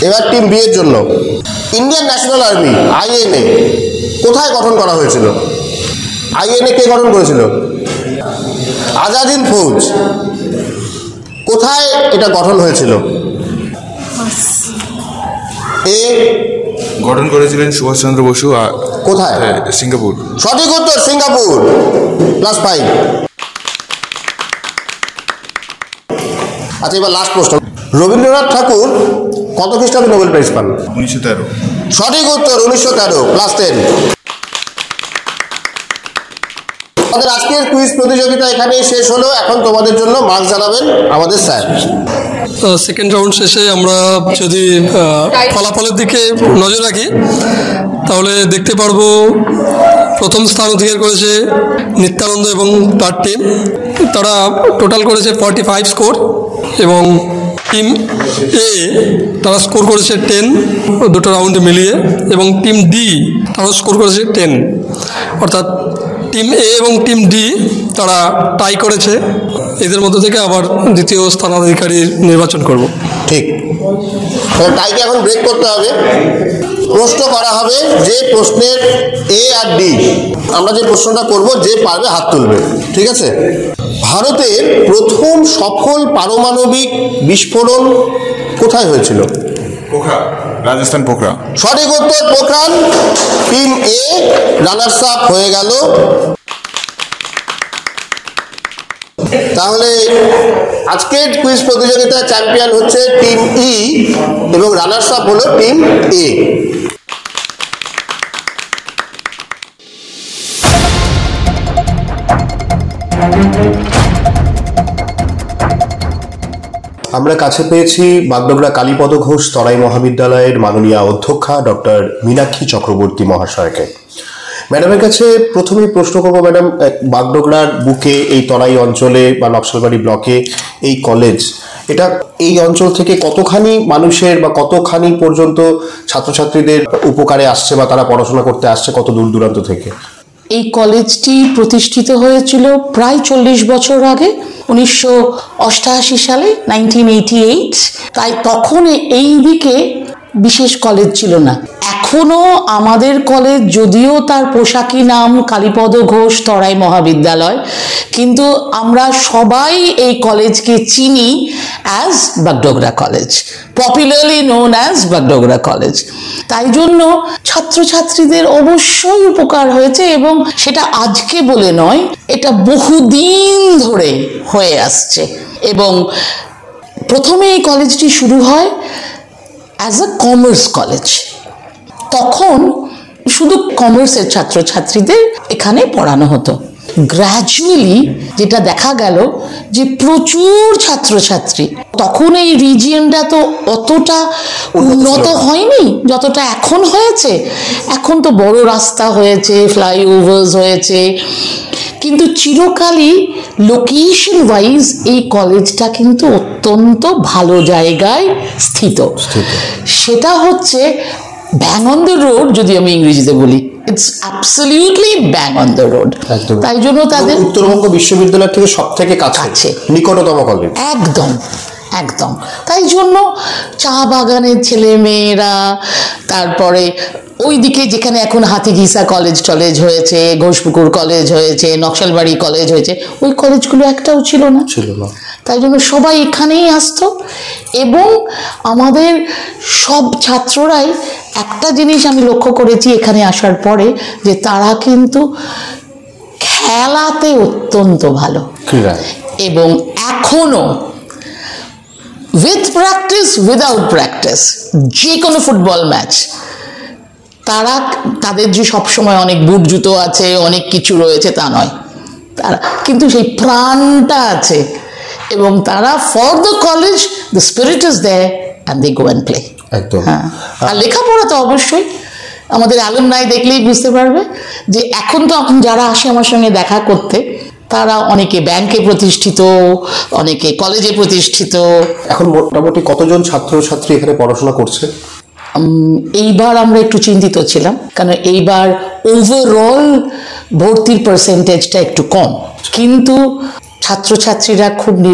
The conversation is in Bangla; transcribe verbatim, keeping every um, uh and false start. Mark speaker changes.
Speaker 1: এবার টিম বি এর জন্য ইন্ডিয়ান ন্যাশনাল আর্মি আইএনএ কোথায় গঠন করা হয়েছিল? আইএনএ কে গঠন করেছিল? আজাদ হিন্দ ফৌজ। কোথায় এটা গঠন হয়েছিল? এ
Speaker 2: গঠন করেছিলেন সুভাষচন্দ্র বসু।
Speaker 1: কোথায়?
Speaker 2: সিঙ্গাপুর।
Speaker 1: সঠিক উত্তর, সিঙ্গাপুর। Plus five. আচ্ছা, এবার লাস্ট প্রশ্ন। রবীন্দ্রনাথ ঠাকুর কত খ্রিস্টাব্দে নোবেল প্রাইজ পান?
Speaker 2: উনিশশো তেরো।
Speaker 1: সঠিক উত্তর, উনিশশো তেরো। Plus ten. আমাদের আজকের কুইজ প্রতিযোগিতা এখানেই শেষ হলো। এখন তোমাদের জন্য মার্কস জানাবেন আমাদের স্যার।
Speaker 3: সেকেন্ড রাউন্ড শেষে আমরা যদি ফলাফলের দিকে নজর রাখি তাহলে দেখতে পারবো প্রথম স্থান অধিকার করেছে নিত্যানন্দ এবং তার টিম। তারা টোটাল করেছে ফর্টি ফাইভ স্কোর এবং টিম এ তারা স্কোর করেছে টেন দুটো রাউন্ডে মিলিয়ে, এবং টিম ডি তারা স্কোর করেছে টেন। অর্থাৎ টিম এ এবং টিম ডি তারা টাই করেছে। এদের মধ্যে থেকে আবার দ্বিতীয় স্থানাধিকারী নির্বাচন করব।
Speaker 1: ঠিক, টাইকে এখন ব্রেক করতে হবে। প্রশ্ন করা হবে যে প্রশ্নের এ আর ডি, আমরা যে প্রশ্নটা করব যে পারবে হাত তুলবে, ঠিক আছে? ভারতের প্রথম সফল পারমাণবিক বিস্ফোরণ কোথায় হয়েছিল?
Speaker 2: পোখরা, রাজস্থান পোখরা।
Speaker 1: সঠিক উত্তর, পোখরান। টিম এ রানার্স আপ হয়ে গেল। তাহলে আজকের কুইজ প্রতিযোগিতায় চ্যাম্পিয়ন হচ্ছে টিম ই এবং রানার্স আপ হলো টিম এ। আমরা কাছে পেয়েছি বাগডোগরা কালীপদ ঘোষ তরাই মহাবিদ্যালয়ের মাননীয় অধ্যক্ষা ডক্টর মীনাক্ষী চক্রবর্তী মহাশয়কে। ম্যাডামের কাছে প্রথমেই প্রশ্ন করবো, ম্যাডাম, বাগডোগরার বুকে এই তরাই অঞ্চলে বা নকশালবাড়ি ব্লকে এই কলেজ, এটা এই অঞ্চল থেকে কতখানি মানুষের বা কতখানি পর্যন্ত ছাত্রছাত্রীদের উপকারে আসছে বা তারা পড়াশোনা করতে আসছে কত দূর দূরান্ত থেকে?
Speaker 4: এই কলেজটি প্রতিষ্ঠিত হয়েছিল প্রায় চল্লিশ বছর আগে, উনিশশো অষ্টাশি সালে, নাইনটিন এইটি এইট। তাই তখন এই দিকে বিশেষ কলেজ ছিল না। এখনো আমাদের কলেজ, যদিও তার পোশাকি নাম কালীপদ ঘোষ তরাই মহাবিদ্যালয়, কিন্তু আমরা সবাই এই কলেজকে চিনি as Bagdogra college, popularly known as Bagdogra college. তাই জন্য ছাত্রছাত্রীদের অবশ্যই উপকার হয়েছে, এবং সেটা আজকে বলে নয়, এটা বহুদিন ধরে হয়ে আসছে। এবং প্রথমে এই কলেজটি শুরু হয় অ্যাজ আ কমার্স কলেজ। তখন শুধু কমার্সের ছাত্রছাত্রীদের এখানে পড়ানো হতো। গ্র্যাজুয়ালি যেটা দেখা গেল যে প্রচুর ছাত্রছাত্রী, তখন এই রিজিয়নটা তো অতটা উন্নত হয়নি যতটা এখন হয়েছে। এখন তো বড় রাস্তা হয়েছে, ফ্লাইওভার্স হয়েছে, কিন্তু চিরকালই লোকেশন ওয়াইজ এই কলেজটা কিন্তু অত্যন্ত ভালো জায়গায় স্থিত। সেটা হচ্ছে ব্যাং অন দ্য রোড, যদি আমি ইংরেজিতে বলি, it's absolutely bang on the road. তাই জন্য তাদের
Speaker 1: উত্তরবঙ্গ বিশ্ববিদ্যালয় থেকে সব থেকে কাছে, নিকটতম কলেজ।
Speaker 4: একদম একদম তাই জন্য চা বাগানের ছেলে মেয়েরা, তারপরে ওইদিকে যেখানে এখন হাতিঘিসা কলেজ টলেজ হয়েছে, ঘোষপুকুর কলেজ হয়েছে, নকশালবাড়ি কলেজ হয়েছে, ওই কলেজগুলো একটাও ছিল না
Speaker 1: ছিল না
Speaker 4: তাই জন্য সবাই এখানেই আসতো। এবং আমাদের সব ছাত্ররাই একটা জিনিস আমি লক্ষ্য করেছি এখানে আসার পরে, যে তারা কিন্তু খেলাতে অত্যন্ত ভালো, এবং এখনো উইথ প্র্যাকটিস উইদাউট প্র্যাকটিস যে কোনো ফুটবল ম্যাচ তারা, তাদের যে সবসময় অনেক বুট জুতো আছে, অনেক কিছু রয়েছে তা নয়, তারা কিন্তু সেই প্রাণটা আছে, এবং তারা for the college, the spirit is there and they go and play.
Speaker 1: একদম।
Speaker 4: হ্যাঁ, আর লেখাপড়া তো অবশ্যই আমাদের অ্যালুমনাই দেখলেই বুঝতে পারবে যে এখন তো এখন যারা আসে আমার সঙ্গে দেখা করতে, তারা অনেকে ব্যাংকে প্রতিষ্ঠিত, অনেকে কলেজে প্রতিষ্ঠিত।
Speaker 1: এখন মোটামুটি কতজন ছাত্রছাত্রী এখানে পড়াশোনা করছে?
Speaker 4: এইবার আমরা একটু চিন্তিত ছিলাম, কারণ এইবার ওভারঅল ভর্তির পার্সেন্টেজটা একটু কম, কিন্তু ছাত্রছাত্রীরা খুব